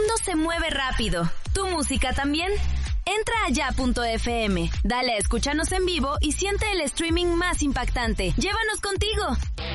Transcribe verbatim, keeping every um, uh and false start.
mundo se mueve rápido. ¿Tu música también? Entra a ya punto efe eme, dale a escúchanos en vivo y siente el streaming más impactante. ¡Llévanos contigo!